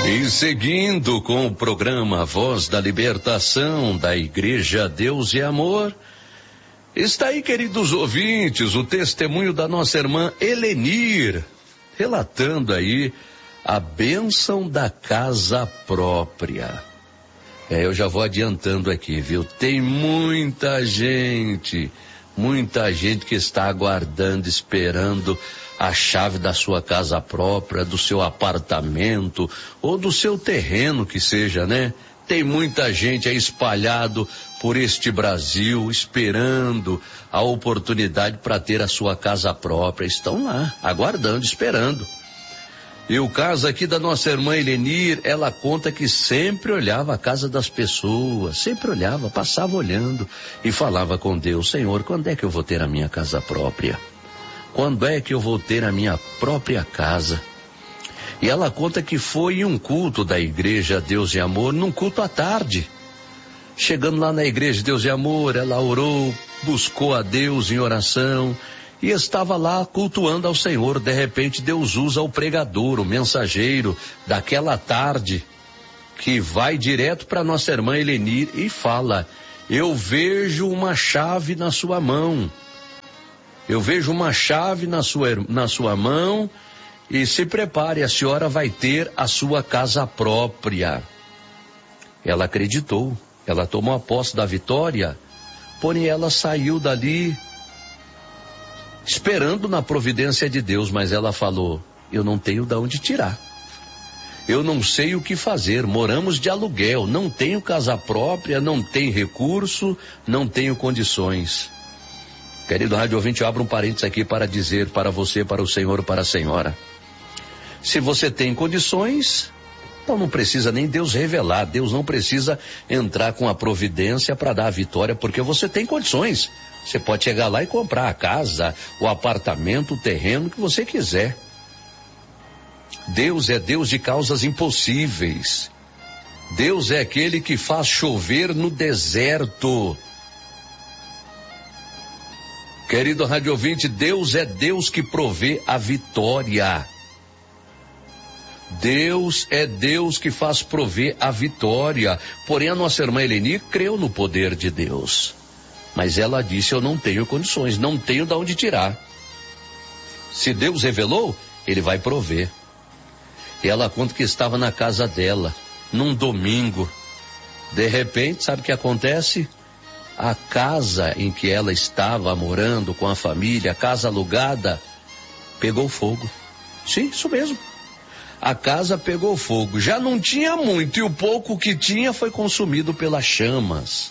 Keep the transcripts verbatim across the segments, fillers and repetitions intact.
E seguindo com o programa Voz da Libertação da Igreja Deus e Amor, está aí, queridos ouvintes, o testemunho da nossa irmã Helenir, relatando aí a bênção da casa própria. É, eu já vou adiantando aqui, viu? Tem muita gente, muita gente que está aguardando, esperando a chave da sua casa própria, do seu apartamento ou do seu terreno que seja, né? Tem muita gente aí espalhado por este Brasil, esperando a oportunidade para ter a sua casa própria. Estão lá, aguardando, esperando. E o caso aqui da nossa irmã Helenir, ela conta que sempre olhava a casa das pessoas, sempre olhava, passava olhando e falava com Deus: Senhor, quando é que eu vou ter a minha casa própria? Quando é que eu vou ter a minha própria casa? E ela conta que foi em um culto da Igreja Deus e Amor, num culto à tarde. Chegando lá na Igreja Deus e Amor, ela orou, buscou a Deus em oração e estava lá cultuando ao Senhor. De repente Deus usa o pregador, o mensageiro daquela tarde, que vai direto para nossa irmã Helenir e fala: eu vejo uma chave na sua mão. Eu vejo uma chave na sua, na sua mão e se prepare, a senhora vai ter a sua casa própria. Ela acreditou, ela tomou a posse da vitória, porém ela saiu dali esperando na providência de Deus, mas ela falou: eu não tenho de onde tirar. Eu não sei o que fazer, moramos de aluguel, não tenho casa própria, não tenho recurso, não tenho condições. Querido rádio ouvinte, eu abro um parênteses aqui para dizer para você, para o senhor, para a senhora: se você tem condições, então não precisa nem Deus revelar, Deus não precisa entrar com a providência para dar a vitória, porque você tem condições. Você pode chegar lá e comprar a casa, o apartamento, o terreno que você quiser. Deus é Deus de causas impossíveis. Deus é aquele que faz chover no deserto. Querido rádio ouvinte, Deus é Deus que provê a vitória. Deus é Deus que faz prover a vitória. Porém, a nossa irmã Helenir creu no poder de Deus. Mas ela disse: eu não tenho condições, não tenho de onde tirar. Se Deus revelou, Ele vai prover. E ela conta que estava na casa dela, num domingo. De repente, sabe o que acontece? A casa em que ela estava morando com a família, a casa alugada, pegou fogo. Sim, isso mesmo. A casa pegou fogo. Já não tinha muito e o pouco que tinha foi consumido pelas chamas.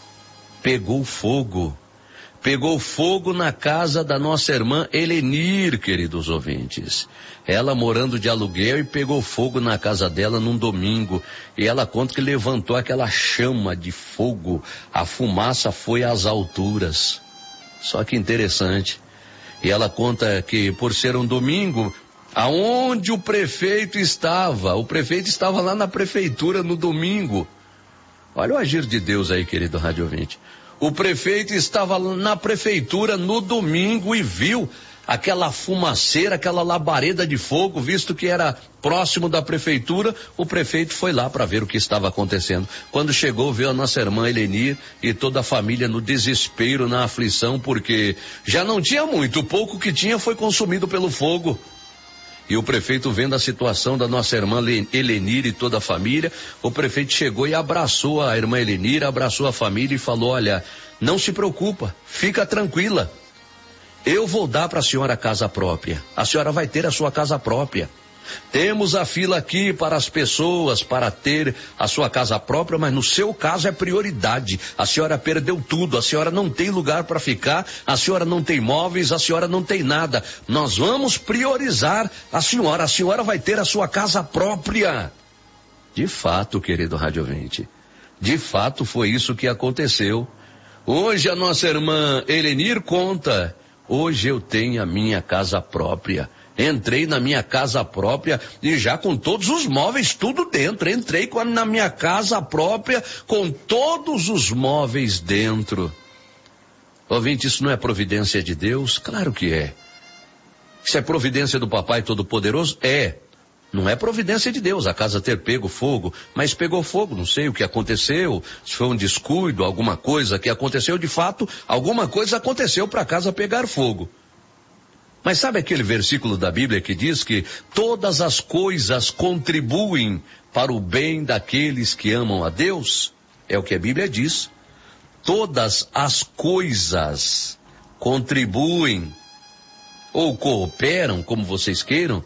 Pegou fogo. Pegou fogo na casa da nossa irmã Helenir, queridos ouvintes. Ela morando de aluguel e pegou fogo na casa dela num domingo. E ela conta que levantou aquela chama de fogo. A fumaça foi às alturas. Só que interessante. E ela conta que por ser um domingo, aonde o prefeito estava? O prefeito estava lá na prefeitura no domingo. Olha o agir de Deus aí, querido rádio ouvinte. O prefeito estava na prefeitura no domingo e viu aquela fumaceira, aquela labareda de fogo, visto que era próximo da prefeitura. O prefeito foi lá para ver o que estava acontecendo. Quando chegou, viu a nossa irmã Helenir e toda a família no desespero, na aflição, porque já não tinha muito, o pouco que tinha foi consumido pelo fogo. E o prefeito, vendo a situação da nossa irmã Helenir e toda a família, o prefeito chegou e abraçou a irmã Helenir, abraçou a família e falou: olha, não se preocupa, fica tranquila. Eu vou dar para a senhora a casa própria. A senhora vai ter a sua casa própria. Temos a fila aqui para as pessoas para ter a sua casa própria, mas no seu caso é prioridade. A senhora perdeu tudo, a senhora não tem lugar para ficar, a senhora não tem móveis, a senhora não tem nada. Nós vamos priorizar a senhora, a senhora vai ter a sua casa própria. De fato, querido rádio ouvinte, de fato foi isso que aconteceu. Hoje a nossa irmã Helenir conta: hoje eu tenho a minha casa própria. Entrei na minha casa própria e já com todos os móveis, tudo dentro. Entrei com a, na minha casa própria com todos os móveis dentro. Ouvinte, isso não é providência de Deus? Claro que é. Isso é providência do Papai Todo-Poderoso? É. Não é providência de Deus a casa ter pego fogo, mas pegou fogo, não sei o que aconteceu, se foi um descuido, alguma coisa que aconteceu, de fato, alguma coisa aconteceu para a casa pegar fogo. Mas sabe aquele versículo da Bíblia que diz que todas as coisas contribuem para o bem daqueles que amam a Deus? É o que a Bíblia diz. Todas as coisas contribuem ou cooperam, como vocês queiram.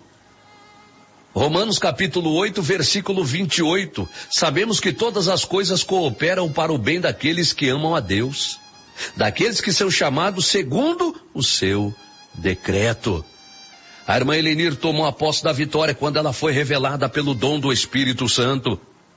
Romanos capítulo oito, versículo vinte e oito. Sabemos que todas as coisas cooperam para o bem daqueles que amam a Deus, daqueles que são chamados segundo o seu decreto. A irmã Elenir tomou a posse da vitória quando ela foi revelada pelo dom do Espírito Santo.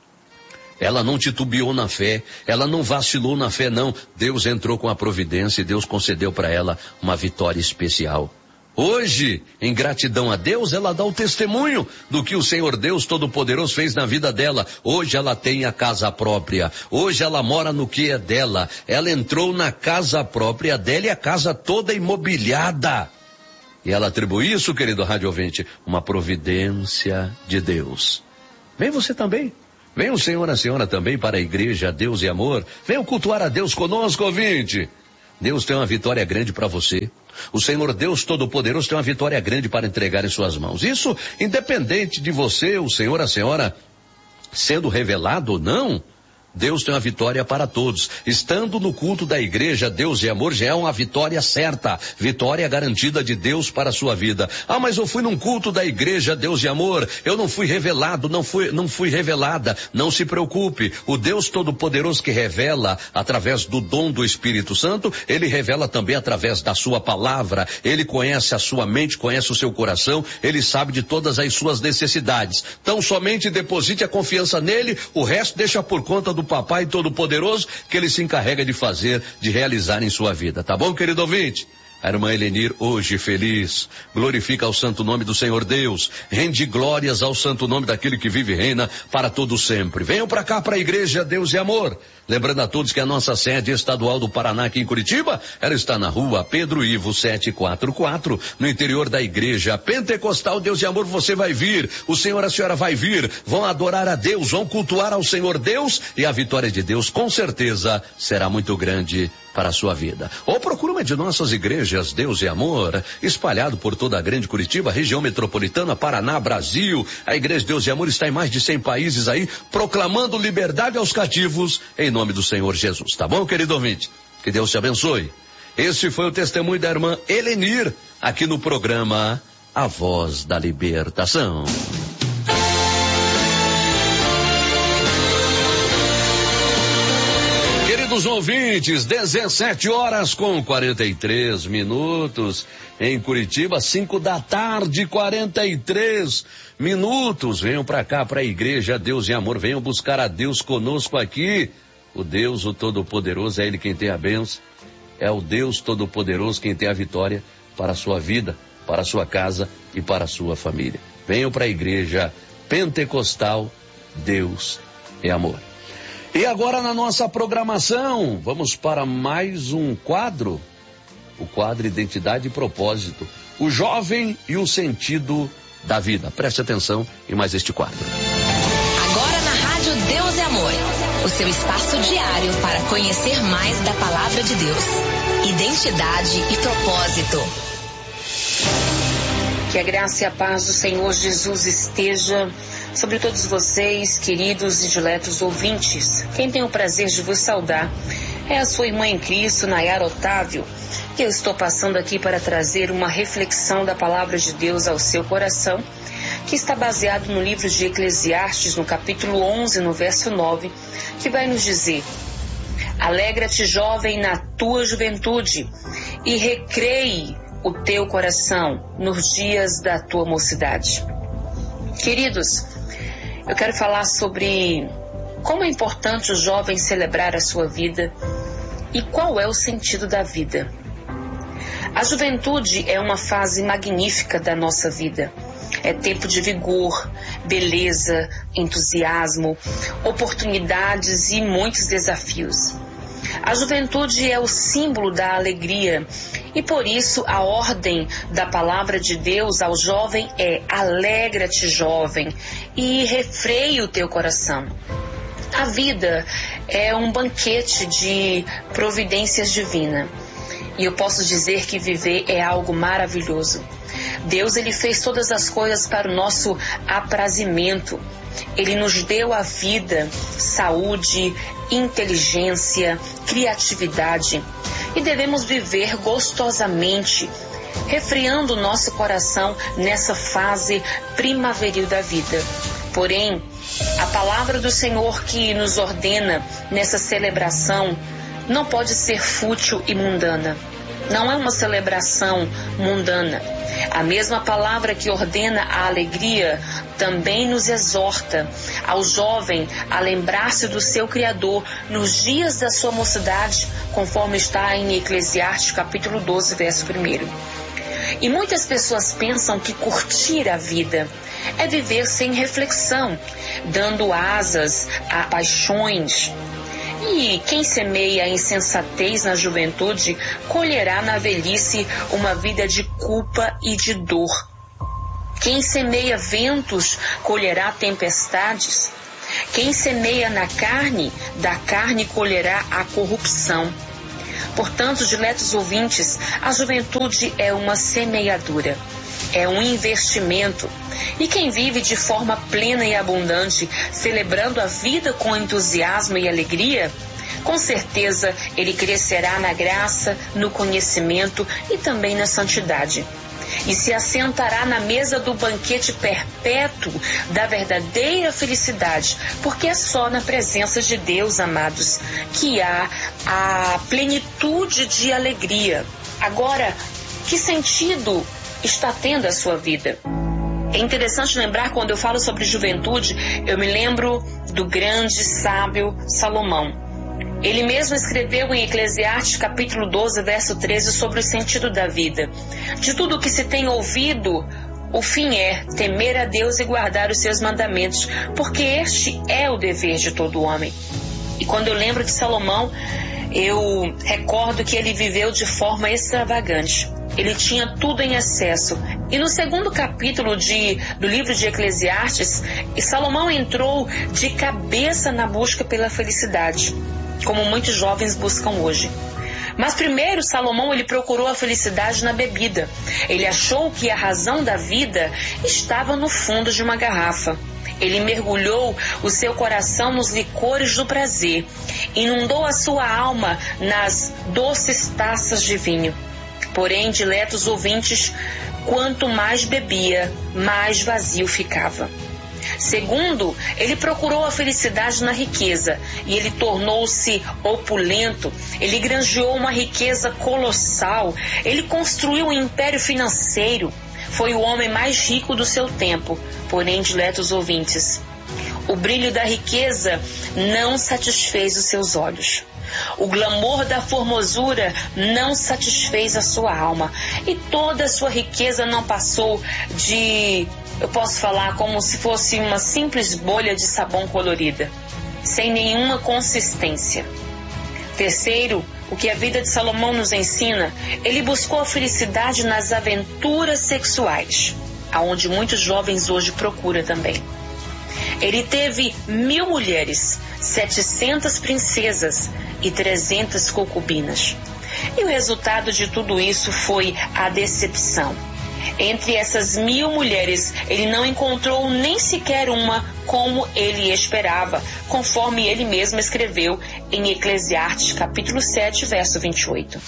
Ela não titubeou na fé, ela não vacilou na fé, não. Deus entrou com a providência e Deus concedeu para ela uma vitória especial. Hoje, em gratidão a Deus, ela dá o testemunho do que o Senhor Deus Todo-Poderoso fez na vida dela. Hoje ela tem a casa própria. Hoje ela mora no que é dela. Ela entrou na casa própria dela e a casa toda imobiliada. E ela atribui isso, querido rádio ouvinte, uma providência de Deus. Vem você também. Vem o Senhor e a Senhora também para a igreja Deus e Amor. Venham cultuar a Deus conosco, ouvinte. Deus tem uma vitória grande para você. O Senhor Deus Todo-Poderoso tem uma vitória grande para entregar em suas mãos. Isso independente de você, o Senhor, a Senhora, sendo revelado ou não, Deus tem uma vitória para todos. Estando no culto da igreja Deus e Amor, já é uma vitória certa, vitória garantida de Deus para a sua vida. Ah, mas eu fui num culto da igreja Deus e Amor, eu não fui revelado, não fui, não fui revelada. Não se preocupe, o Deus Todo-Poderoso que revela através do dom do Espírito Santo, ele revela também através da sua palavra. Ele conhece a sua mente, conhece o seu coração, ele sabe de todas as suas necessidades. Então somente deposite a confiança nele, o resto deixa por conta do Papai Todo-Poderoso, que ele se encarrega de fazer, de realizar em sua vida. Tá bom, querido ouvinte? A irmã Elenir, hoje feliz, glorifica ao santo nome do Senhor Deus, rende glórias ao santo nome daquele que vive e reina para todo sempre. Venham para cá, para a igreja Deus e Amor. Lembrando a todos que a nossa sede estadual do Paraná aqui em Curitiba, ela está na rua Pedro Ivo setecentos e quarenta e quatro, no interior da igreja Pentecostal Deus e Amor. Você vai vir, o Senhor e a Senhora vai vir, vão adorar a Deus, vão cultuar ao Senhor Deus, e a vitória de Deus com certeza será muito grande para a sua vida. Ou procura uma de nossas igrejas Deus e Amor, espalhado por toda a grande Curitiba, região metropolitana, Paraná, Brasil. A igreja Deus e Amor está em mais de cem países aí, proclamando liberdade aos cativos, em nome do Senhor Jesus. Tá bom, querido ouvinte? Que Deus te abençoe. Esse foi o testemunho da irmã Elenir, aqui no programa A Voz da Libertação. Queridos ouvintes, dezessete horas com quarenta e três minutos em Curitiba, cinco da tarde, quarenta e três minutos. Venham para cá, para a igreja Deus e Amor, venham buscar a Deus conosco aqui. O Deus, o Todo-Poderoso, é Ele quem tem a bênção, é o Deus Todo-Poderoso quem tem a vitória para a sua vida, para a sua casa e para a sua família. Venham para a igreja Pentecostal Deus e Amor. E agora na nossa programação, vamos para mais um quadro, o quadro Identidade e Propósito, o jovem e o sentido da vida. Preste atenção em mais este quadro. Agora na Rádio Deus e Amor, o seu espaço diário para conhecer mais da Palavra de Deus. Identidade e propósito. Que a graça e a paz do Senhor Jesus esteja sobre todos vocês, queridos e diletos ouvintes. Quem tem o prazer de vos saudar é a sua irmã em Cristo, Nayara Otávio, que eu estou passando aqui para trazer uma reflexão da Palavra de Deus ao seu coração, que está baseado no livro de Eclesiastes, no capítulo onze, no verso nove, que vai nos dizer: alegra-te, jovem, na tua juventude, e recreie o teu coração nos dias da tua mocidade. Queridos, eu quero falar sobre como é importante o jovem celebrar a sua vida e qual é o sentido da vida. A juventude é uma fase magnífica da nossa vida. É tempo de vigor, beleza, entusiasmo, oportunidades e muitos desafios. A juventude é o símbolo da alegria E por isso a ordem da palavra de Deus ao jovem é: alegra-te, jovem, e refreia o teu coração. A vida é um banquete de providências divinas. E eu posso dizer que viver é algo maravilhoso. Deus, ele fez todas as coisas para o nosso aprazimento. Ele nos deu a vida, saúde, inteligência, criatividade. E devemos viver gostosamente, refriando o nosso coração nessa fase primaveril da vida. Porém, a palavra do Senhor que nos ordena nessa celebração não pode ser fútil e mundana. Não é uma celebração mundana. A mesma palavra que ordena a alegria também nos exorta ao jovem a lembrar-se do seu Criador nos dias da sua mocidade, conforme está em Eclesiastes capítulo doze, verso primeiro. E muitas pessoas pensam que curtir a vida é viver sem reflexão, dando asas a paixões. E quem semeia a insensatez na juventude, colherá na velhice uma vida de culpa e de dor. Quem semeia ventos, colherá tempestades. Quem semeia na carne, da carne colherá a corrupção. Portanto, diletos ouvintes, a juventude é uma semeadura, é um investimento. E quem vive de forma plena e abundante, celebrando a vida com entusiasmo e alegria, com certeza ele crescerá na graça, no conhecimento e também na santidade. E se assentará na mesa do banquete perpétuo da verdadeira felicidade, porque é só na presença de Deus, amados, que há a plenitude de alegria. Agora, que sentido está tendo a sua vida? É interessante lembrar, quando eu falo sobre juventude, eu me lembro do grande sábio Salomão. Ele mesmo escreveu em Eclesiastes capítulo doze, verso treze, sobre o sentido da vida. De tudo o que se tem ouvido, o fim é temer a Deus e guardar os seus mandamentos, porque este é o dever de todo homem. E quando eu lembro de Salomão, eu recordo que ele viveu de forma extravagante. Ele tinha tudo em excesso. E no segundo capítulo de, do livro de Eclesiastes, Salomão entrou de cabeça na busca pela felicidade, como muitos jovens buscam hoje. Mas primeiro Salomão ele procurou a felicidade na bebida. Ele achou que a razão da vida estava no fundo de uma garrafa. Ele mergulhou o seu coração nos licores do prazer, inundou a sua alma nas doces taças de vinho. Porém, diletos ouvintes, quanto mais bebia, mais vazio ficava. Segundo, ele procurou a felicidade na riqueza e ele tornou-se opulento. Ele granjeou uma riqueza colossal. Ele construiu um império financeiro. Foi o homem mais rico do seu tempo. Porém, diletos ouvintes, o brilho da riqueza não satisfez os seus olhos. O glamour da formosura não satisfez a sua alma. E toda a sua riqueza não passou de, eu posso falar, como se fosse uma simples bolha de sabão colorida, sem nenhuma consistência. Terceiro, o que a vida de Salomão nos ensina, ele buscou a felicidade nas aventuras sexuais, aonde muitos jovens hoje procuram também. Ele teve mil mulheres, setecentas princesas e trezentas concubinas. E o resultado de tudo isso foi a decepção. Entre essas mil mulheres, ele não encontrou nem sequer uma como ele esperava, conforme ele mesmo escreveu em Eclesiastes capítulo sete, verso vinte e oito.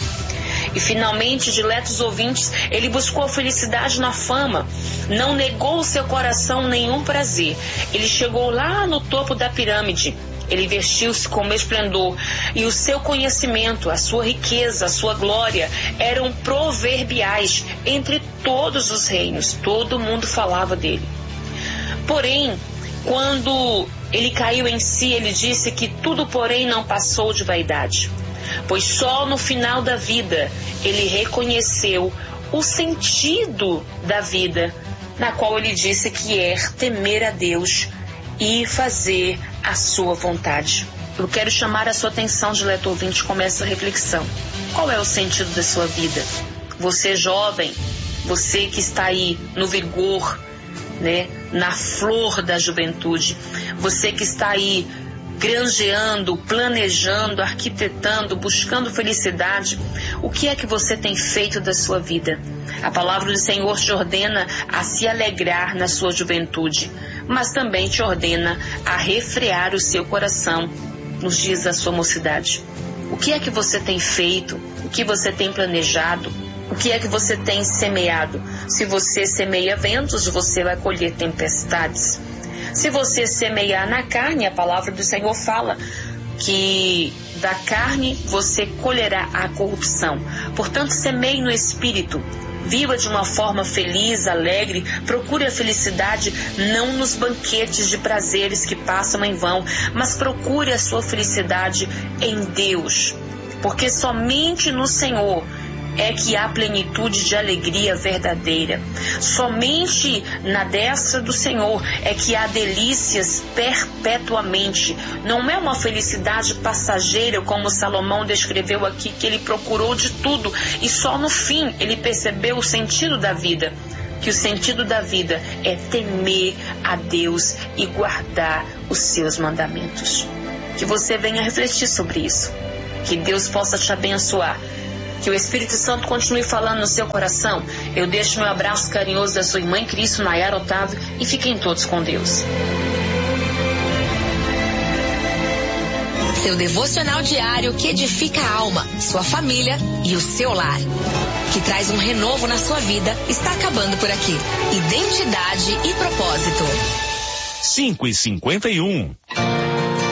E finalmente, diletos ouvintes, ele buscou a felicidade na fama, não negou o seu coração nenhum prazer. Ele chegou lá no topo da pirâmide. Ele vestiu-se com esplendor, e o seu conhecimento, a sua riqueza, a sua glória eram proverbiais entre todos os reinos. Todo mundo falava dele. Porém, quando ele caiu em si, ele disse que tudo, porém, não passou de vaidade, pois só no final da vida ele reconheceu o sentido da vida, na qual ele disse que é temer a Deus e fazer a sua vontade. Eu quero chamar a sua atenção, dileto ouvinte, com essa reflexão. Qual é o sentido da sua vida? Você jovem, você que está aí no vigor, né, na flor da juventude, você que está aí granjeando, planejando, arquitetando, buscando felicidade, o que é que você tem feito da sua vida? A palavra do Senhor te ordena a se alegrar na sua juventude, mas também te ordena a refrear o seu coração nos dias da sua mocidade. O que é que você tem feito? O que você tem planejado? O que é que você tem semeado? Se você semeia ventos, você vai colher tempestades. Se você semear na carne, a palavra do Senhor fala que da carne você colherá a corrupção. Portanto, semeie no Espírito. Viva de uma forma feliz, alegre. Procure a felicidade não nos banquetes de prazeres que passam em vão, mas procure a sua felicidade em Deus. Porque somente no Senhor é que há plenitude de alegria verdadeira. Somente na destra do Senhor é que há delícias perpetuamente. Não é uma felicidade passageira, como Salomão descreveu aqui, que ele procurou de tudo e só no fim ele percebeu o sentido da vida. Que o sentido da vida é temer a Deus e guardar os seus mandamentos. Que você venha refletir sobre isso. Que Deus possa te abençoar. Que o Espírito Santo continue falando no seu coração. Eu deixo meu abraço carinhoso da sua irmã em Cristo, Nayara Otávio, e fiquem todos com Deus. Seu devocional diário que edifica a alma, sua família e o seu lar. Que traz um renovo na sua vida, está acabando por aqui. Identidade e propósito. cinco e cinquenta e um.